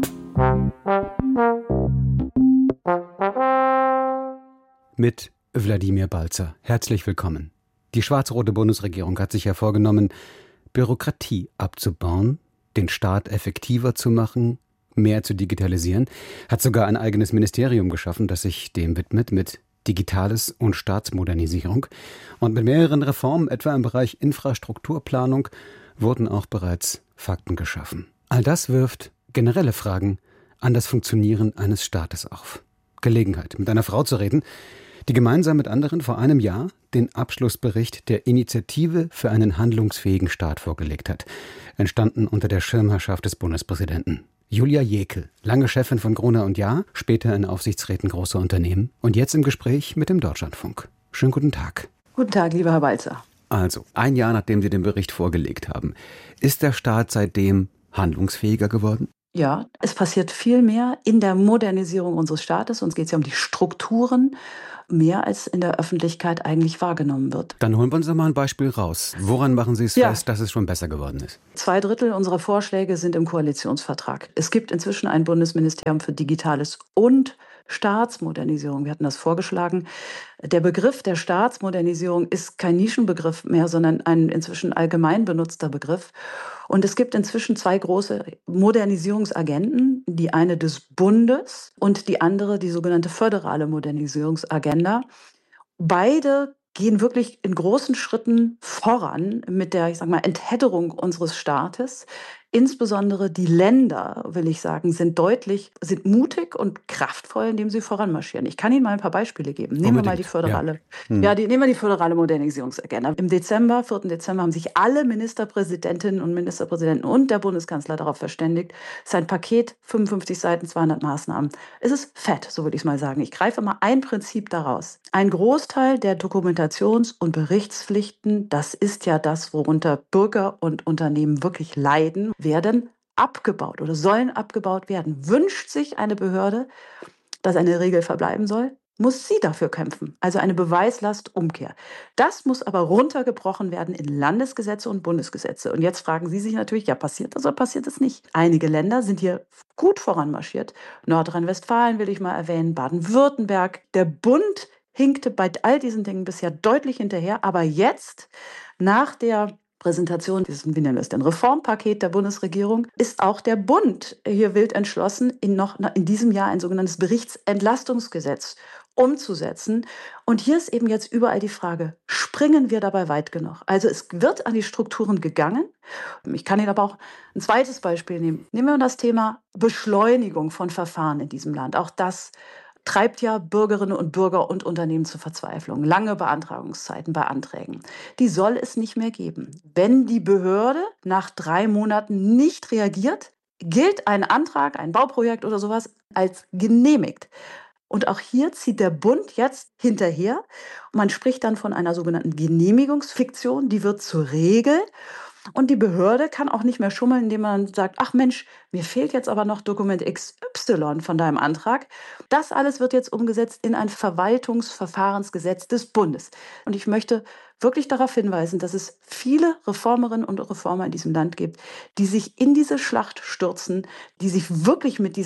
Mit Wladimir Balzer. Herzlich willkommen. Die schwarz-rote Bundesregierung hat sich ja vorgenommen, Bürokratie abzubauen, den Staat effektiver zu machen, mehr zu digitalisieren, hat sogar ein eigenes Ministerium geschaffen, das sich dem widmet mit Digitales und Staatsmodernisierung. Und mit mehreren Reformen, etwa im Bereich Infrastrukturplanung, wurden auch bereits Fakten geschaffen. All das wirft generelle Fragen an das Funktionieren eines Staates auf. Gelegenheit, mit einer Frau zu reden, die gemeinsam mit anderen vor einem Jahr den Abschlussbericht der Initiative für einen handlungsfähigen Staat vorgelegt hat, entstanden unter der Schirmherrschaft des Bundespräsidenten. Julia Jekel, lange Chefin von Gruner & Jahr, später in Aufsichtsräten großer Unternehmen und jetzt im Gespräch mit dem Deutschlandfunk. Schönen guten Tag. Guten Tag, lieber Herr Balzer. Also, ein Jahr nachdem Sie den Bericht vorgelegt haben, ist der Staat seitdem handlungsfähiger geworden? Ja, es passiert viel mehr in der Modernisierung unseres Staates. Uns geht es ja um die Strukturen, mehr als in der Öffentlichkeit eigentlich wahrgenommen wird. Dann holen wir uns doch mal ein Beispiel raus. Woran machen Sie es fest, dass es schon besser geworden ist? 2/3 unserer Vorschläge sind im Koalitionsvertrag. Es gibt inzwischen ein Bundesministerium für Digitales und Staatsmodernisierung. Wir hatten das vorgeschlagen. Der Begriff der Staatsmodernisierung ist kein Nischenbegriff mehr, sondern ein inzwischen allgemein benutzter Begriff. Und es gibt inzwischen 2 große Modernisierungsagenden, die eine des Bundes und die andere die sogenannte föderale Modernisierungsagenda. Beide gehen wirklich in großen Schritten voran mit der, Enthedderung unseres Staates. Insbesondere die Länder, will ich sagen, sind mutig und kraftvoll, indem sie voranmarschieren. Ich kann Ihnen mal ein paar Beispiele geben. Nehmen wir mal die föderale, nehmen wir die föderale Modernisierungsagenda. Im 4. Dezember haben sich alle Ministerpräsidentinnen und Ministerpräsidenten und der Bundeskanzler darauf verständigt. Es ist ein Paket, 55 Seiten, 200 Maßnahmen. Es ist fett, so würde ich es mal sagen. Ich greife mal ein Prinzip daraus. Ein Großteil der Dokumentations- und Berichtspflichten, das ist ja das, worunter Bürger und Unternehmen wirklich leiden, werden abgebaut oder sollen abgebaut werden. Wünscht sich eine Behörde, dass eine Regel verbleiben soll, muss sie dafür kämpfen. Also eine Beweislastumkehr. Das muss aber runtergebrochen werden in Landesgesetze und Bundesgesetze. Und jetzt fragen Sie sich natürlich, ja, passiert das oder passiert das nicht? Einige Länder sind hier gut voranmarschiert. Nordrhein-Westfalen will ich mal erwähnen, Baden-Württemberg. Der Bund hinkte bei all diesen Dingen bisher deutlich hinterher. Aber jetzt, nach der Präsentation dieses, Reformpaket der Bundesregierung, ist auch der Bund hier wild entschlossen, in diesem Jahr ein sogenanntes Berichtsentlastungsgesetz umzusetzen. Und hier ist eben jetzt überall die Frage, springen wir dabei weit genug? Also es wird an die Strukturen gegangen. Ich kann Ihnen aber auch ein zweites Beispiel nehmen. Nehmen wir das Thema Beschleunigung von Verfahren in diesem Land. Auch das treibt ja Bürgerinnen und Bürger und Unternehmen zur Verzweiflung. Lange Beantragungszeiten bei Anträgen. Die soll es nicht mehr geben. Wenn die Behörde nach 3 Monaten nicht reagiert, gilt ein Antrag, ein Bauprojekt oder sowas als genehmigt. Und auch hier zieht der Bund jetzt hinterher. Man spricht dann von einer sogenannten Genehmigungsfiktion, die wird zur Regel. Und die Behörde kann auch nicht mehr schummeln, indem man sagt, ach Mensch, mir fehlt jetzt aber noch Dokument XY von deinem Antrag. Das alles wird jetzt umgesetzt in ein Verwaltungsverfahrensgesetz des Bundes. Und ich möchte wirklich darauf hinweisen, dass es viele Reformerinnen und Reformer in diesem Land gibt, die sich in diese Schlacht stürzen, die sich wirklich mit diesen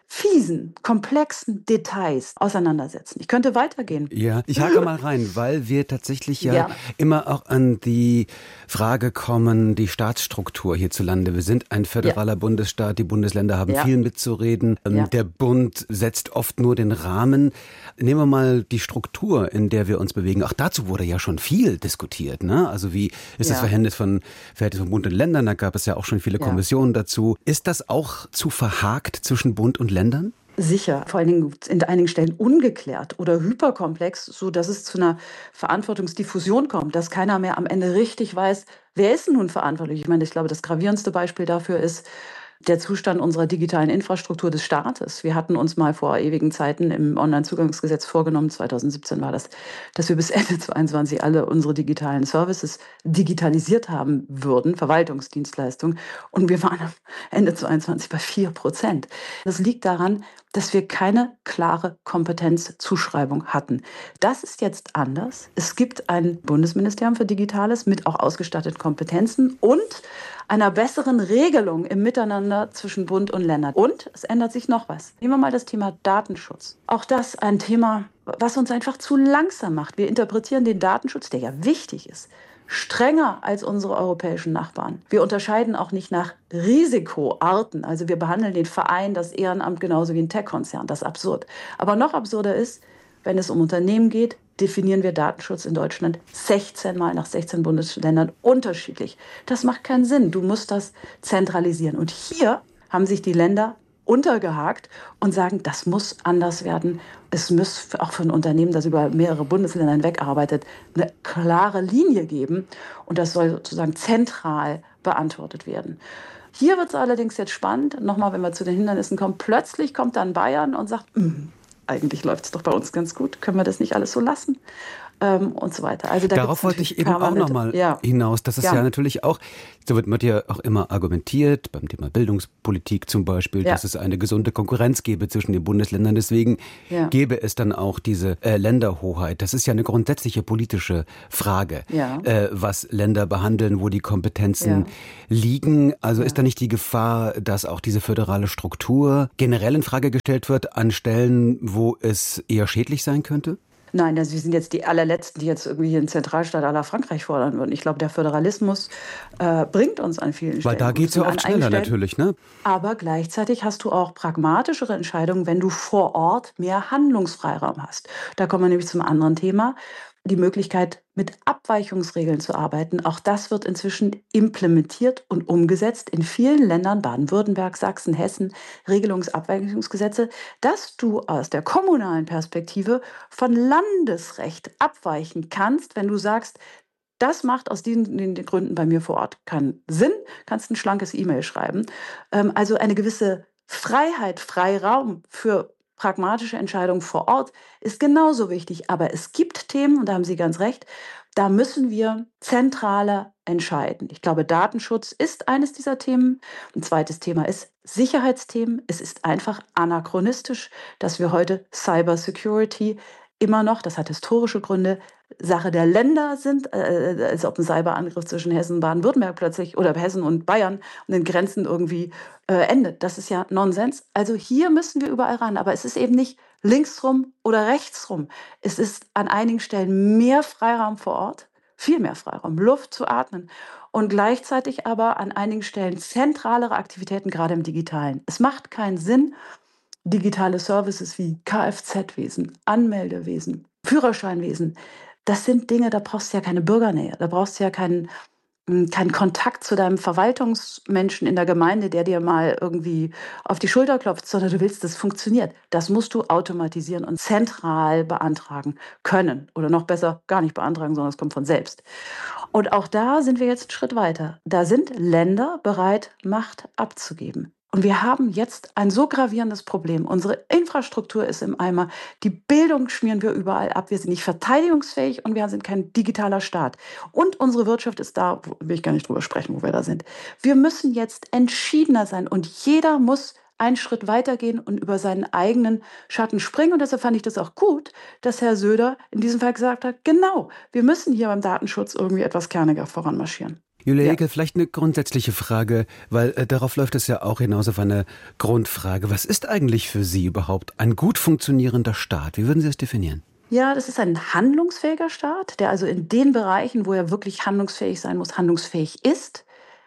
fiesen, komplexen Details auseinandersetzen. Ich könnte weitergehen. Ja, ich hake mal rein, weil wir tatsächlich ja immer auch an die Frage kommen, die Staatsstruktur hierzulande. Wir sind ein föderaler Bundesstaat, die Bundesländer haben viel mitzureden. Der Bund setzt oft nur den Rahmen. Nehmen wir mal die Struktur, in der wir uns bewegen. Auch dazu wurde ja schon viel diskutiert, ne? Also wie ist das Verhältnis von Bund und Ländern? Da gab es ja auch schon viele Kommissionen dazu. Ist das auch zu verhakt zwischen Bund und Ländern? Sicher, vor allen Dingen in einigen Stellen ungeklärt oder hyperkomplex, so dass es zu einer Verantwortungsdiffusion kommt, dass keiner mehr am Ende richtig weiß, wer ist nun verantwortlich. Ich meine, ich glaube, das gravierendste Beispiel dafür ist der Zustand unserer digitalen Infrastruktur des Staates. Wir hatten uns mal vor ewigen Zeiten im Onlinezugangsgesetz vorgenommen, 2017 war das, dass wir bis Ende 2022 alle unsere digitalen Services digitalisiert haben würden, Verwaltungsdienstleistungen. Und wir waren am Ende 2022 bei 4%. Das liegt daran, dass wir keine klare Kompetenzzuschreibung hatten. Das ist jetzt anders. Es gibt ein Bundesministerium für Digitales mit auch ausgestatteten Kompetenzen und einer besseren Regelung im Miteinander zwischen Bund und Ländern. Und es ändert sich noch was. Nehmen wir mal das Thema Datenschutz. Auch das ein Thema, was uns einfach zu langsam macht. Wir interpretieren den Datenschutz, der ja wichtig ist, strenger als unsere europäischen Nachbarn. Wir unterscheiden auch nicht nach Risikoarten. Also wir behandeln den Verein, das Ehrenamt genauso wie ein Tech-Konzern. Das ist absurd. Aber noch absurder ist, wenn es um Unternehmen geht, definieren wir Datenschutz in Deutschland 16 Mal nach 16 Bundesländern unterschiedlich. Das macht keinen Sinn. Du musst das zentralisieren. Und hier haben sich die Länder untergehakt und sagen, das muss anders werden. Es muss auch für ein Unternehmen, das über mehrere Bundesländer hinweg arbeitet, eine klare Linie geben. Und das soll sozusagen zentral beantwortet werden. Hier wird es allerdings jetzt spannend. Nochmal, wenn wir zu den Hindernissen kommen. Plötzlich kommt dann Bayern und sagt, eigentlich läuft es doch bei uns ganz gut. Können wir das nicht alles so lassen? Und so weiter. Also darauf wollte ich eben auch nochmal hinaus. Das ist ja natürlich auch, so wird ja auch immer argumentiert, beim Thema Bildungspolitik zum Beispiel, dass es eine gesunde Konkurrenz gäbe zwischen den Bundesländern. Deswegen gäbe es dann auch diese Länderhoheit. Das ist ja eine grundsätzliche politische Frage, was Länder behandeln, wo die Kompetenzen liegen. Also ist da nicht die Gefahr, dass auch diese föderale Struktur generell in Frage gestellt wird an Stellen, wo es eher schädlich sein könnte? Nein, also wir sind jetzt die allerletzten, die jetzt irgendwie hier einen Zentralstaat à la Frankreich fordern würden. Ich glaube, der Föderalismus bringt uns an vielen Stellen. Weil da geht es ja oft schneller natürlich, ne? Aber gleichzeitig hast du auch pragmatischere Entscheidungen, wenn du vor Ort mehr Handlungsfreiraum hast. Da kommen wir nämlich zum anderen Thema. Die Möglichkeit, mit Abweichungsregeln zu arbeiten. Auch das wird inzwischen implementiert und umgesetzt in vielen Ländern, Baden-Württemberg, Sachsen, Hessen, Regelungsabweichungsgesetze, dass du aus der kommunalen Perspektive von Landesrecht abweichen kannst, wenn du sagst, das macht aus den Gründen bei mir vor Ort keinen Sinn, kannst ein schlankes E-Mail schreiben. Also eine gewisse Freiheit, Freiraum für pragmatische Entscheidung vor Ort ist genauso wichtig. Aber es gibt Themen, und da haben Sie ganz recht, da müssen wir zentraler entscheiden. Ich glaube, Datenschutz ist eines dieser Themen. Ein zweites Thema ist Sicherheitsthemen. Es ist einfach anachronistisch, dass wir heute Cybersecurity immer noch, das hat historische Gründe, Sache der Länder sind, als ob ein Cyberangriff zwischen Hessen und Baden-Württemberg plötzlich oder Hessen und Bayern und den Grenzen irgendwie endet. Das ist ja Nonsens. Also hier müssen wir überall ran. Aber es ist eben nicht linksrum oder rechtsrum. Es ist an einigen Stellen mehr Freiraum vor Ort, viel mehr Freiraum, Luft zu atmen. Und gleichzeitig aber an einigen Stellen zentralere Aktivitäten, gerade im Digitalen. Es macht keinen Sinn, digitale Services wie Kfz-Wesen, Anmeldewesen, Führerscheinwesen, das sind Dinge, da brauchst du ja keine Bürgernähe, da brauchst du ja keinen Kontakt zu deinem Verwaltungsmenschen in der Gemeinde, der dir mal irgendwie auf die Schulter klopft, sondern du willst, das funktioniert. Das musst du automatisieren und zentral beantragen können. Oder noch besser, gar nicht beantragen, sondern es kommt von selbst. Und auch da sind wir jetzt einen Schritt weiter. Da sind Länder bereit, Macht abzugeben. Und wir haben jetzt ein so gravierendes Problem. Unsere Infrastruktur ist im Eimer. Die Bildung schmieren wir überall ab. Wir sind nicht verteidigungsfähig und wir sind kein digitaler Staat. Und unsere Wirtschaft ist da, will ich gar nicht drüber sprechen, wo wir da sind. Wir müssen jetzt entschiedener sein und jeder muss einen Schritt weitergehen und über seinen eigenen Schatten springen. Und deshalb fand ich das auch gut, dass Herr Söder in diesem Fall gesagt hat, genau, wir müssen hier beim Datenschutz irgendwie etwas kerniger voranmarschieren. Julia Jäckel, vielleicht eine grundsätzliche Frage, weil darauf läuft es ja auch hinaus auf eine Grundfrage. Was ist eigentlich für Sie überhaupt ein gut funktionierender Staat? Wie würden Sie das definieren? Ja, das ist ein handlungsfähiger Staat, der also in den Bereichen, wo er wirklich handlungsfähig sein muss, handlungsfähig ist,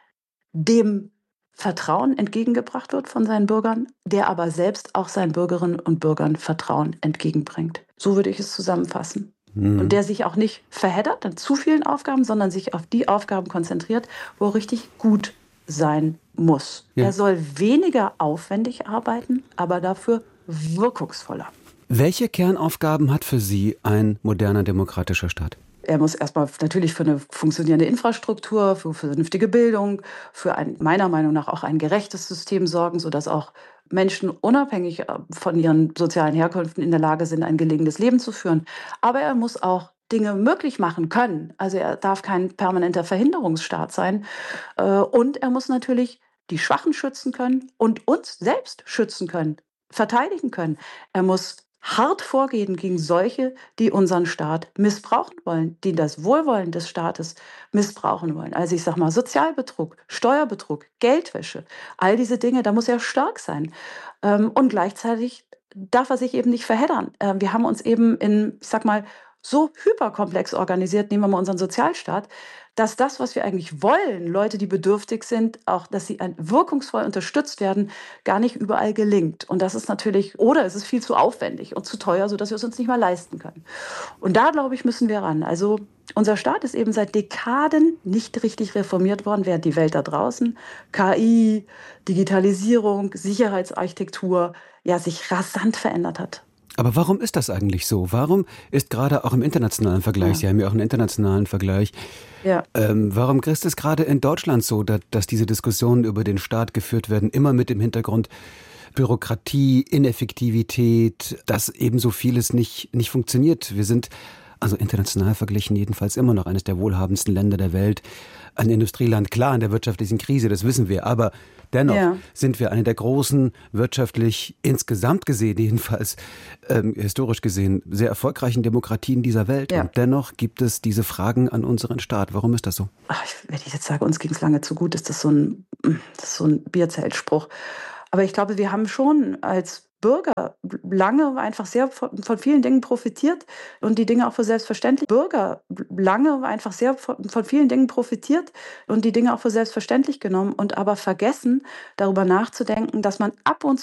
dem Vertrauen entgegengebracht wird von seinen Bürgern, der aber selbst auch seinen Bürgerinnen und Bürgern Vertrauen entgegenbringt. So würde ich es zusammenfassen. Und der sich auch nicht verheddert an zu vielen Aufgaben, sondern sich auf die Aufgaben konzentriert, wo er richtig gut sein muss. Ja. Er soll weniger aufwendig arbeiten, aber dafür wirkungsvoller. Welche Kernaufgaben hat für Sie ein moderner demokratischer Staat? Er muss erstmal natürlich für eine funktionierende Infrastruktur, für vernünftige Bildung, für meiner Meinung nach auch ein gerechtes System sorgen, sodass auch Menschen unabhängig von ihren sozialen Herkünften in der Lage sind, ein gelingendes Leben zu führen. Aber er muss auch Dinge möglich machen können. Also er darf kein permanenter Verhinderungsstaat sein. Und er muss natürlich die Schwachen schützen können und uns selbst schützen können, verteidigen können. Er muss hart vorgehen gegen solche, die unseren Staat missbrauchen wollen, die das Wohlwollen des Staates missbrauchen wollen. Also ich sage mal Sozialbetrug, Steuerbetrug, Geldwäsche, all diese Dinge, da muss er stark sein. Und gleichzeitig darf er sich eben nicht verheddern. Wir haben uns eben so hyperkomplex organisiert, nehmen wir mal unseren Sozialstaat, dass das, was wir eigentlich wollen, Leute, die bedürftig sind, auch, dass sie wirkungsvoll unterstützt werden, gar nicht überall gelingt. Und das ist natürlich, oder es ist viel zu aufwendig und zu teuer, sodass wir es uns nicht mal leisten können. Und da, glaube ich, müssen wir ran. Also unser Staat ist eben seit Dekaden nicht richtig reformiert worden, während die Welt da draußen, KI, Digitalisierung, Sicherheitsarchitektur, sich rasant verändert hat. Aber warum ist das eigentlich so? Warum ist gerade auch im internationalen Vergleich, Sie haben ja auch einen internationalen Vergleich, warum ist es gerade in Deutschland so, dass diese Diskussionen über den Staat geführt werden, immer mit dem Hintergrund Bürokratie, Ineffektivität, dass eben so vieles nicht funktioniert? Wir sind also international verglichen jedenfalls immer noch eines der wohlhabendsten Länder der Welt. Ein Industrieland, klar, in der wirtschaftlichen Krise, das wissen wir, aber dennoch sind wir eine der großen, wirtschaftlich insgesamt gesehen, jedenfalls historisch gesehen, sehr erfolgreichen Demokratien dieser Welt. Ja. Und dennoch gibt es diese Fragen an unseren Staat. Warum ist das so? Wenn ich jetzt sage, uns ging es lange zu gut, ist das so ein Bierzeltspruch. Aber ich glaube, wir haben schon als Bürger lange einfach sehr von vielen Dingen profitiert und die Dinge auch für selbstverständlich genommen und aber vergessen, darüber nachzudenken, dass man ab und